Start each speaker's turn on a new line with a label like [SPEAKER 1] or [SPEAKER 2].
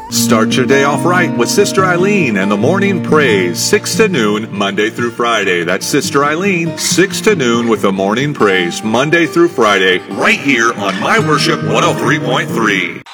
[SPEAKER 1] Start your day off right with Sister Eileen and the Morning Praise, 6 to noon, Monday through Friday. That's Sister Eileen, 6 to noon with the Morning Praise, Monday through Friday, right here on My Worship 103.3.